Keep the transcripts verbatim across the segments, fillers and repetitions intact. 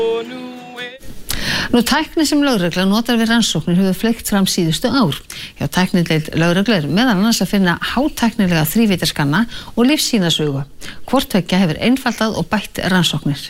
Nú tækni sem lögregla notar við rannsóknir hefur fleygt fram síðustu ár. Hjá tæknideild lögreglu er meðal annars að finna hátæknilega þrívíddarskanna og lífsýnasögu. Hvort tveggja hefur einfaldað og bætt rannsóknir.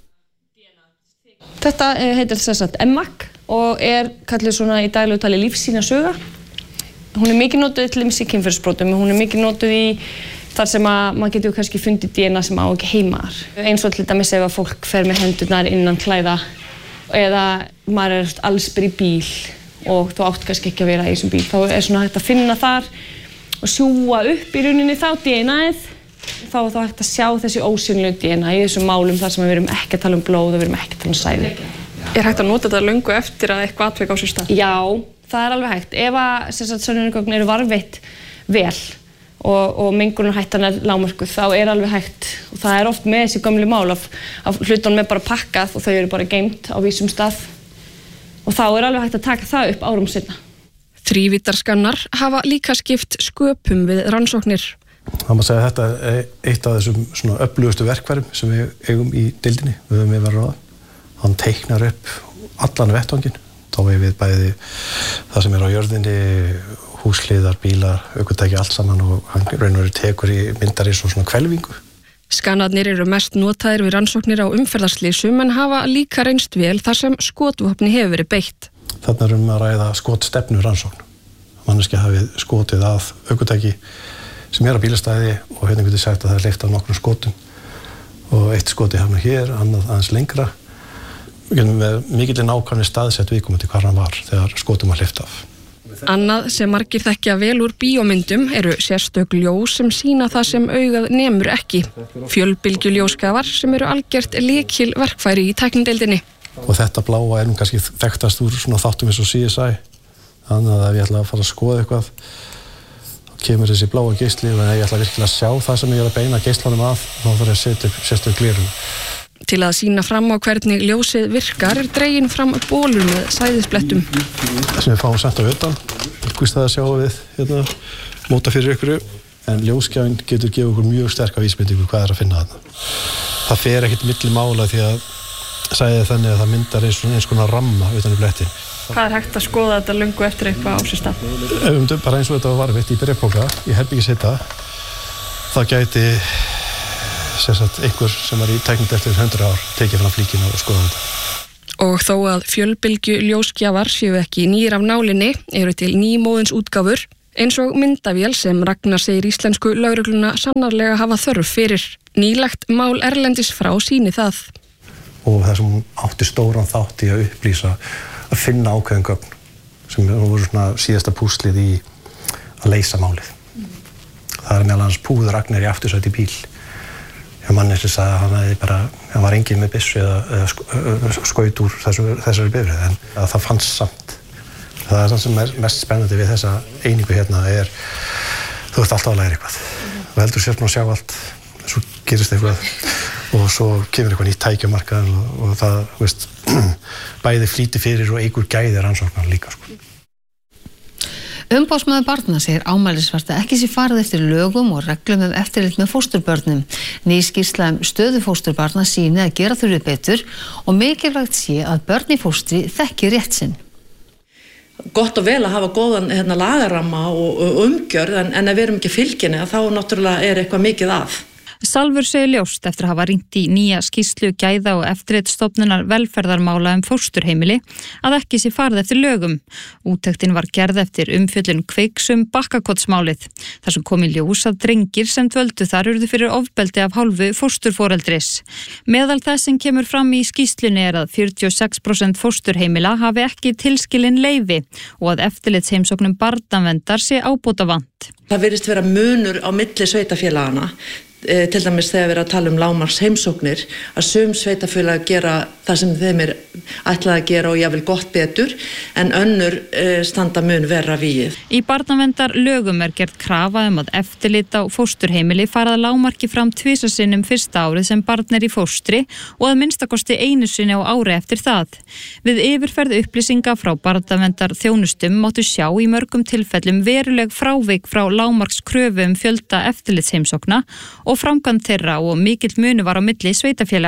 Þetta heitir þess að M A C og er kallið svona í daglegu tali lífsýnasöga. Hún er mikið notuð til dæmis í kynferðisbrotum, hún er mikið notuð í þar sem að maður getur kannski fundið D N A sem á ekki heima þar. Eins og til dæmis ef að fólk fer með hendurnar innan klæða eða maður er allsber í bíl og þú átt kannski ekki að vera í þessum bíl. Þá er svona hægt að finna þar og sjúga upp í rauninni þá D N A-ið. Þá er þá hægt að sjá þessi ósýnilegu D N A í þessum málum þar sem við erum ekki að tala um blóð og við erum ekki að tala um sæði. Er hægt að nota þetta löngu eftir að eitthvað atvik á sér stað? Já, það er alveg hægt. Ef að sönnunargögn eru varðveitt vel og, og mengunarhættan er lágmörkuð, þá er alveg hægt. Og það er oft með þessi gömlu mál af, af hlutunum er bara pakkað og þau eru bara geymt á vísum stað. Og þá er alveg hægt að taka það upp árum seinna. Þrívíddarskannar hafa líka skipt sköpum við rannsóknir. Það má segja að þetta er eitt af þessum svona öflugustu verkfærum sem við eigum í deildinni. Við höfum yfir að ráða. Hann teiknar upp allan vettvanginn. Þá er við bæði það sem er á jörðinni, húsliðar, bílar, ökutæki, allt saman og hann raun og veru tekur í myndar eins og svona hvelfingu. Skannarnir eru mest notaðir við rannsóknir á umferðarslysum en hafa líka reynst vel þar sem skotvopni hefur verið beitt. Þarna erum við að ræða skotstefnu rannsókn. Manneskja hafið skotið að ökutæki sem er á bílastæði og hérna getur sagt að það er leyft af nokkrum skotum og eitt skoti hafna hér, annað aðeins lengra. Við getum með mikilvæg nákvæmni staðsett viðkomandi hvar hann var þegar skotum var hleypt af. Annað sem margir þekkja vel úr bíómyndum eru sérstök ljós sem sýna það sem augað nemur ekki. Fjölbylgjuljósgjafar sem eru algjört lykilverkfæri í tæknideildinni. Og þetta bláa er nú kannski þekktast úr svona þáttum eins og C S I. Þannig að ef ég ætla að fara að skoða eitthvað kemur þessi bláa geisli og ef ég ætla virkilega að sjá það sem ég er að beina geislanum að þá þarf ég að setja upp sérstök gleraugu. Til að sýna fram á hvernig ljósið virkar er dregin fram bólur með sæðisblettum. Sem við fáum sent á utan, einhvers staðar sjáum við hérna, móta fyrir ykkur, en ljósgjafinn getur gefið okkur mjög sterka vísbendingu hvað er að finna þarna. Það fer ekkert milli mála því að sæðið þannig að það myndar eins, eins konar ramma utan í blettin. Hvað er hægt að skoða þetta löngu eftir eitthvað á sér stað? Ef um bara eins og þetta var varðveitt í bréfpoka, í herbergisheita, það gæti sérsagt einhver sem var í tæknideildinni eftir hundrað ár tekið fram flíkina og skoða þetta. Og þó að fjölbylgju ljósgjafar séu ekki nýr af nálinni, eru til nýmóðins útgáfur, eins og myndavél sem Ragnar segir íslensku lögregluna sannarlega hafa þörf fyrir. Nýlagt mál erlendis frá sýni það. Og það sem átti stóran þátt í að upplýsa, að finna ákveðin gögn sem voru svona síðasta púslið í að leysa málið. Það er meðal annars púður Ragnar í aftursæti bíl. Hjá manni sem sagði að hann hefði bara, hann var enginn með byssu eða, eða skaut úr þessu, þessari bifreið, en það fannst samt. Það er það sem er mest spennandi við þessa einingu hérna er, þú ert alltaf að læra eitthvað. Þú heldur sér að sjá allt, svo gerist eitthvað og svo kemur eitthvað nýtt tæki á markaðinn og, og það, veist, bæði flýti fyrir og eigur gæði rannsóknar líka, sko. Umboðsmaður barna segir ámælisvert að ekki sé farið eftir lögum og reglum um eftirlit með fósturbörnum. Ný skýrsla um stöðu fósturbarna sýni að gera þurfi betur og mikilvægt sé að börn í fóstri þekki rétt sinn. Gott og vel að hafa góðan hérna, lagaramma og, og umgjörð en, en ef við erum ekki fylginni þá náttúrulega er eitthvað mikið að. Salfur segir ljóst eftir að hafa rýnt í nýja skýrslu gæða og eftirlitsstofnunar velferðarmála um fósturheimili að ekki sé farið eftir lögum. Úttektin var gerð eftir umfjöllun Kveiks um Bakkakotsmálið, þar sem kom í ljós að drengir sem dvöldu þar urðu fyrir ofbeldi af hálfu fósturforeldris. Meðal þess sem kemur fram í skýrslunni er að fjörutíu og sex prósent fósturheimila hafi ekki tilskilin leyfi og að eftirlitsheimsóknum barnaverndar sé ábótavant. Það virðist vera munur á milli sveitarfélagana. Til dæmis þegar við erum að tala um lágmarks heimsóknir að sum sveitafélag gera það sem þeim er ætlað að gera og jafnvel gott betur en önnur standa mun verra vígið. Í barnaverndar lögum er gerð krafa um að eftirlit á fósturheimili farað lágmarki fram tvisvar sinnum fyrsta árið sem barn er í fóstri og að minnstakosti einu sinni á ári eftir það. Við yfirferð upplýsinga frá barnaverndar þjónustum máttu sjá í mörgum tilfellum veruleg frávik frá lágmarks kröfu um fjölda eftirlitsheimsókna og framkvæmd þeirra og mikill munu var á milli sveitafélaga.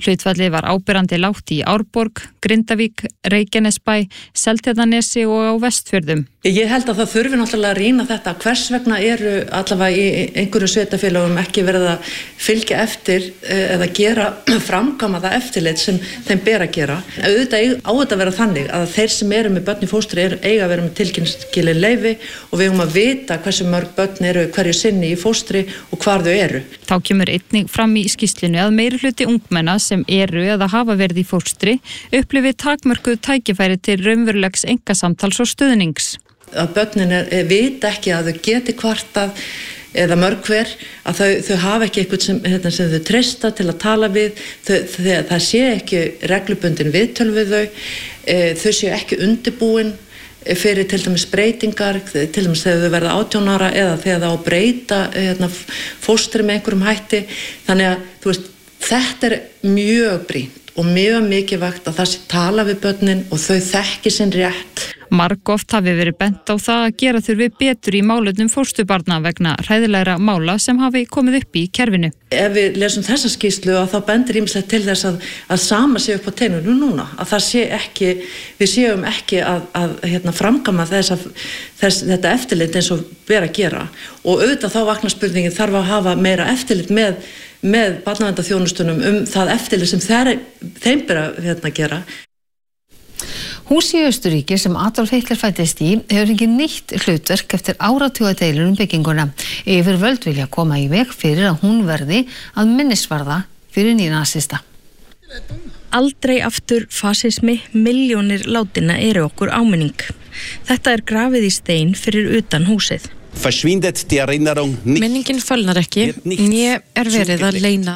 Hlutfallið var áberandi lágt í Árborg, Grindavík, Reykjanesbæ, Seltjarnarnesi og á Vestfjörðum. Ég held að það þurfi náttúrulega að rýna þetta. Hvers vegna eru allavega í einhverju sveitarfélögum ekki verið að fylgja eftir eða gera framkvæma það eftirlit sem þeim ber að gera. Auðvitað á þetta að vera þannig að þeir sem eru með börn í fóstri er, eiga að vera með tilkynskilin leyfi og við höfum að vita hversu mörg börn eru hverju sinni í fóstri og hvar þau eru. Þá kemur einnig fram í skýrslunni að meirihluti ungmenna sem eru eða hafa verið í fóstri upplifið takmörkuð tækifæri til raunverulegs einkasamtals og stuðnings. Að börnin er, er, vita ekki að þau geti kvartað eða mörg hver, að þau, þau hafa ekki eitthvað sem, hérna, sem þau treysta til að tala við, þau, þau, það sé ekki reglubundin viðtöl við þau, e, þau séu ekki undirbúin fyrir til dæmis breytingar, til dæmis þegar þau verða átján ára eða þegar það á að breyta hérna, fóstri með einhverjum hætti. Þannig að þú veist, þetta er mjög brýnt og mjög mikilvægt að það sé tala við börnin og þau þekki sinn rétt. Margoft hafi verið bent á það að gera þurfi betur í málefnum fósturbarna vegna hræðilegra mála sem hafi komið upp í kerfinu. Ef við lesum þessa skýrslu og þá bendir ýmislegt til þess að, að sama sé upp á teinu núna, að það sé ekki, við séum ekki að, að hérna, framkvæma þess að, þess, þetta eftirlit eins og ber að gera og auðvitað þá vaknar spurningin þarf að hafa meira eftirlit með, með barnaverndarþjónustunum um það eftirlit sem þeir, þeim ber að hérna, gera. Hús í Austurríki sem Adolf Hitler fæddist í hefur ekki nýtt hlutverk eftir áratugadeilur um bygginguna. Yfirvöld vilja koma í veg fyrir að hún verði að minnisvarða fyrir nýnasista. Aldrei aftur fasismi, milljónir látinna eru okkur áminning. Þetta er grafið í stein fyrir utan húsið. Minningin fölnar ekki, né er verið að leyna.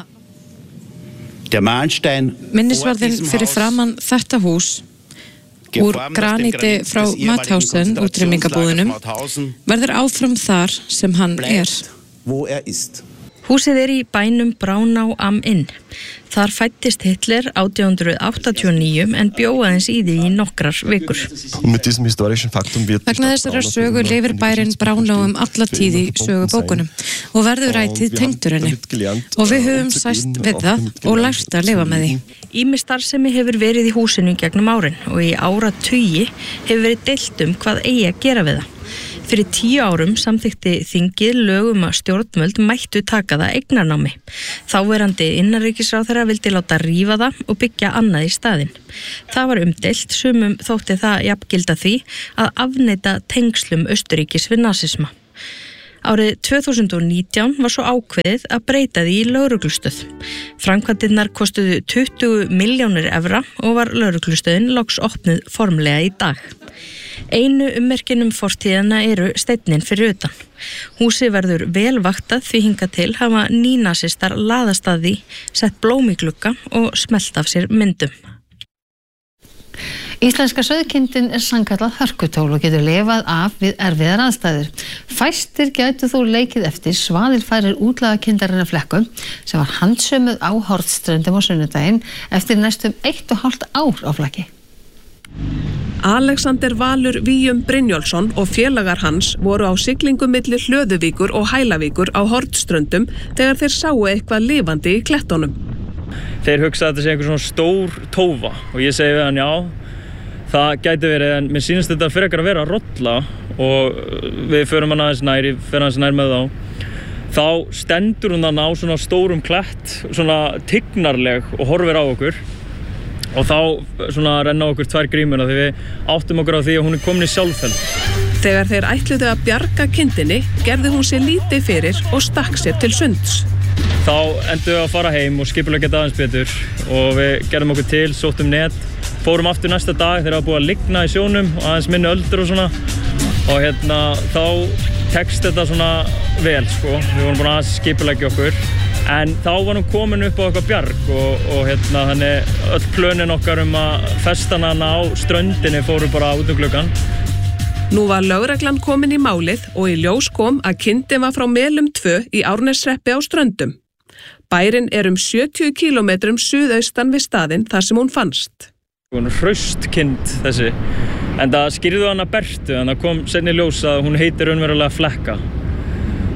Minnisvarðin fyrir framan þetta hús úr graníti frá Mauthausen útrýmingabúðunum verður áfram þar sem hann er. Húsið er í bænum Braunau am Inn. Þar fæddist Hitler átján hundruð áttatíu og níu en bjó aðeins í því í nokkrar vikur. Vegna þessara sögu lifir bærinn Braunau um alla tíð í sögubókunum og verður ætíð tengdur henni. Og við höfum sæst við það og lært að lifa með því. Ýmis starfsemi hefur verið í húsinu gegnum árin og í áratugi hefur verið deilt um hvað eigi að gera við það. Fyrir tíu árum samþykkti þingið lög um að stjórnvöld mættu taka það eignarnámi. Þáverandi innanríkisráðherra vildi láta rífa það og byggja annað í staðinn. Það var umdeilt, sumum þótti það jafngilda því að afneita tengslum Austurríkis við nasisma. Árið tvö þúsund og nítján var svo ákveðið að breyta því í lögreglustöð. Framkvæmdirnar kostuðu tuttugu milljónir evra og var lögreglustöðin loks opnuð formlega í dag. Einu ummerkinum fortíðana eru steinninn fyrir utan. Húsið verður vel vaktað því hingað til hafa nýnasistar laðast að því, sett blóm í glugga og smellt af sér myndum. Íslenska sauðkindin er sannkallað hörkutól og getur lifað af við erfiðar aðstæður. Fæstir gætu þó leikið eftir svaðilfærir útlaga kindarinnar Flekku sem var handsömuð á Hornströndum á sunnudaginn eftir næstum eitt og hálft ár á flakki. Alexander Valur Víum Brynjólfsson og félagar hans voru á siglingu milli Hlöðuvíkur og Hælavíkur á Hornströndum þegar þeir sáu eitthvað lifandi í klettunum. Þeir hugsa að þetta sé einhver svona stór tófa og ég segi við hann já, það gæti verið en mér sýnist þetta frekar að vera að rolla og við förum hann aðeins nær, ég fer aðeins nær með þá. Þá stendur hún þann á svona stórum klett, svona tignarleg og horfir á okkur. Og þá svona renna okkur tvær grímuna því við áttum okkur á því að hún er komin í sjálfheld. Þegar þeir ætluðu að bjarga kindinni, gerði hún sér lítið fyrir og stakk sér til sunds. Þá endum við að fara heim og skipulega geta aðeins betur og við gerðum okkur til, sóttum net, fórum aftur næsta dag þegar það var búið að ligna í sjónum og aðeins minni öldur og svona og hérna þá tekst þetta svona vel sko, við vorum búin að skipulegja okkur. En þá var hún komin upp á eitthvað bjarg og, og hérna þannig öll plönin okkar um að festana hana á ströndinni fóru bara út um gluggann. Nú var lögreglan komin í málið og í ljós kom að kindin var frá Melum tvö í Árneshreppi á Ströndum. Bærinn er um sjötíu kílómetrum suðaustan við staðinn þar sem hún fannst. Hún er hraust kind þessi, en það skýrðu hana Bertu en það kom seinni í ljós að hún heitir raunverulega Flekka.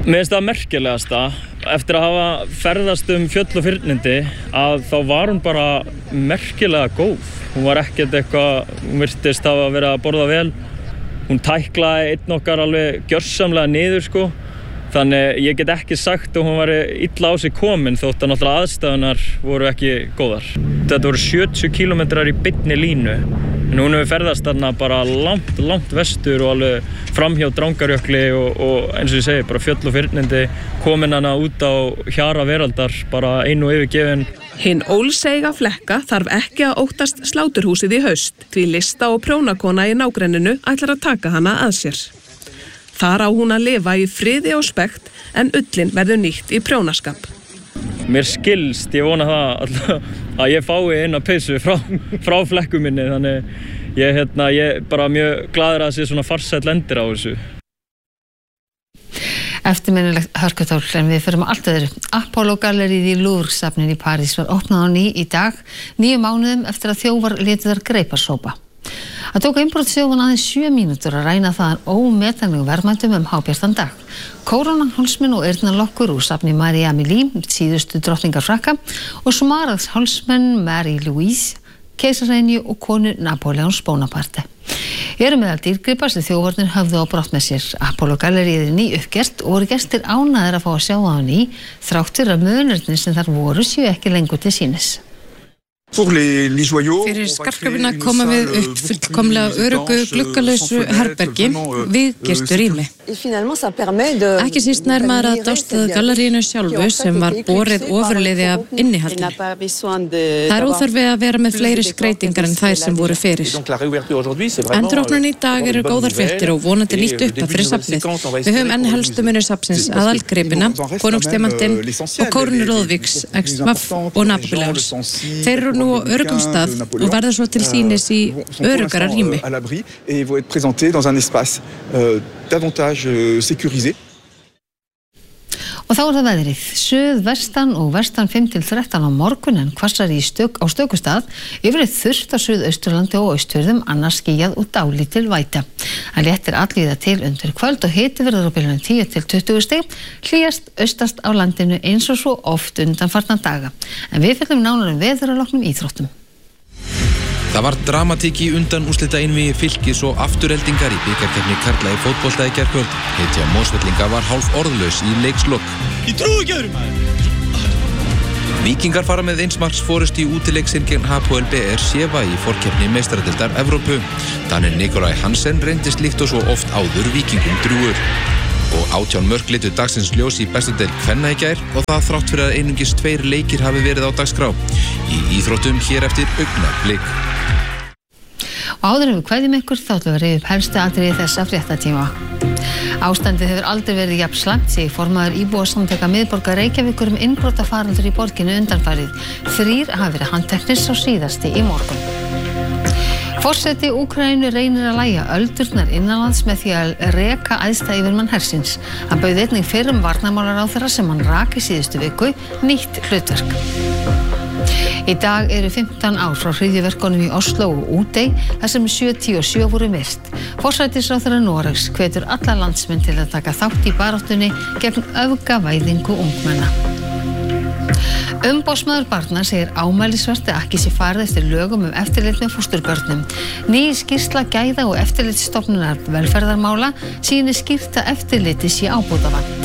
Mér finnst það merkilegasta, eftir að hafa ferðast um fjöll og fyrnindi, að þá var hún bara merkilega góð. Hún var ekkert eitthvað, hún virtist hafa verið að borða vel. Hún tæklaði einn okkar alveg gjörsamlega niður sko. Þannig ég get ekki sagt að hún var illa á sig komin þótt að náttúrulega aðstæðunar voru ekki góðar. Þetta voru sjötíu kílómetrar í beinni línu. En hún hefur ferðast þarna bara langt, langt vestur og alveg framhjá Drangarjökli og, og eins og ég segi, bara fjöll og fyrnindi, komin hana út á hjara veraldar, bara einu yfirgefin. Hinn ólseiga flekka þarf ekki að óttast sláturhúsið í haust, því lista og prjónakona í nágrenninu ætlar að taka hana að sér. Þar á hún að lifa í friði og spekt en ullin verður nýtt í prjónaskap. Mér skilst, ég vona það að ég fái eina peysu frá, frá flekku minni, þannig ég, hérna, ég er bara mjög glaður að það sé svona farsæll endir á þessu. Eftirminnilegt hörkutól, en við förum allt öðru. Apollo gallerið í Louvre-safninu í París var opnað á ný í dag, níu mánuðum eftir að þjófar létu þar greipasópa. Það tók innbrotsþjófun aðeins sjö mínútur að ræna þaðan ómetanlegum verðmætum um hábjartan dag. Kórónahálsmen og eyrnalokkur úr safni Marie Amélie, síðustu drottningar Frakka, og smaragdshálsmen Marie-Louise, keisaraynju og konu Napoleons Bonaparte. Eru meðal dýrgripa sem þjófarnir höfðu á brott með sér. Apollo gallerið er ný uppgert og voru gestir ánægðir að fá að sjá það á ný, þrátt fyrir að munirnir sem þar voru séu ekki lengur til sýnis. Fyrir skartgripina komum við upp fullkomlega öruggu, gluggalausu herbergi við girtu rými. Ekki síst nær maður að dástaðu galleríinu sjálfu sem var borið ofurleiði af innihaldinu. Það er óþarfi að vera með fleiri skreytingar en þær sem voru fyrir. Enduróknun í dag eru góðar fréttir og vonandi nýtt upp að fyrir safnið. Við höfum enn helstu munir safnsins aðalgripina, konungsdemantinn og kórnu Róðvíks, X-Maff og Napoleons. Þeir eru nú á öruggum stað og verða svo til sýnis í öruggara rými. Og þá er það veðrið. Suðvestan og vestan fimm til þrettán á morgun en hvassari stök, á stökustað, yfirleitt þurrt á Suðausturlandi og Austfjörðum, annars skýjað og dálítil væta. Það léttir allvíða til undir kvöld og hiti verður á bilinu tíu til tuttugu stig, hlýjast austast á landinu eins og svo oft undanfarna daga. En við fjöllum nánar um veður að loknum íþróttum. Það var dramatík í undanúrslita einvígi Fylkis og aftureldingar í bikarkeppni karla í fótbolta í gærkvöld. Hetja Mosfellinga var hálf orðlaus í leikslok. Ég trúi ekki öðrum maður! Víkingar fara með eins marks forystu í útileiksinn gegn H P L B R Sjefa í forkeppni meistaradeildar Evrópu. Danir Nikolaj Hansen reyndist líkt og svo oft áður Víkingum drúgur. Og átján mörk litu dagsins ljós í bestu deild kvenna í gær og það þrátt fyrir að einungis tveir leikir hafi verið á dagskrá. Í íþróttum hér eftir augnablik. Og áður en við kveðjum ykkur þá ætlum við að rifja upp helstu atriði þessa fréttatíma. Ástandið hefur aldrei verið jafn slæmt, segir formaður íbúasamtaka miðborgar Reykjavíkur um innbrotafaraldur í borginni undanfarið. Þrír hafa verið handteknir sá síðasti í morgun. Forseti Úkraínu reynir að lægja öldurnar innanlands með því að reka æðsta yfirmann hersins. Hann bauð einnig fyrrum varnarmálaráðherra sem hann rak í síðustu viku nýtt hlutverk. Í dag eru fimmtán ár frá hryðjuverkunum í Oslo og Útey þar sem sjötíu og sjö voru myrt. Forsætisráðherra Noregs hvetur alla landsmenn til að taka þátt í baráttunni gegn öfgavæðingu ungmenna. Umboðsmaður barna segir ámælisvert að ekki sé farið eftir lögum um eftirlit með fósturbörnum. Ný skýrsla gæða og eftirlitsstofnunar velferðarmála sýnir skýrt að eftirliti sé ábótavant.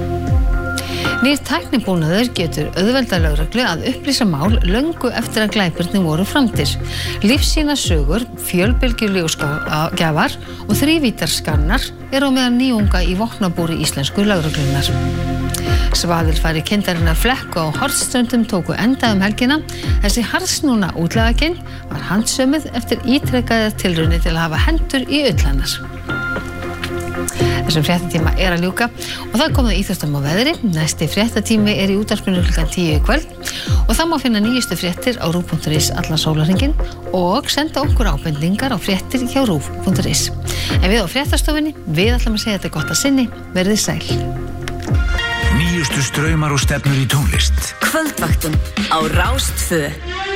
Nýr tæknibúnaður getur auðvelda lögreglu að upplýsa mál löngu eftir að glæpirnir voru framdir. Lífsýnasögur, fjölbylgjuljósgjafar og þrívítarskannar eru á meðal nýjunga í vopnabúri íslensku lögreglunar. Svaðilfæri kindarinnar Flekku á Hornströndum tóku enda um helgina. Þessi harðsnúna útlegakinn var handsömuð eftir ítrekkaðar tilraunir til að hafa hendur í ullarnar. Þessum fréttatíma er að ljúka og það kom það íþróttum á veðri. Næsti fréttatími er í útvarpinu klukkan tíu í kvöld og það má finna nýjustu fréttir á ruv punktur is allan sólarhringinn og senda okkur ábendingar á fréttir hjá ruv punktur is. En við á fréttastofunni, við ætlum að segja þetta gott að sinni, verðið sæl. Nýjustu straumar og stefnur í tónlist. Kvöldvaktin á Rás tvö.